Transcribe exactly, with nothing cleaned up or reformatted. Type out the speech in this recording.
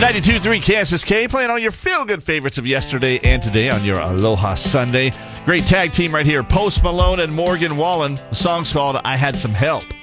ninety-two point three K S S K, playing all your feel-good favorites of yesterday and today on your Aloha Sunday. Great tag team right here, Post Malone and Morgan Wallen. The song's called I Had Some Help.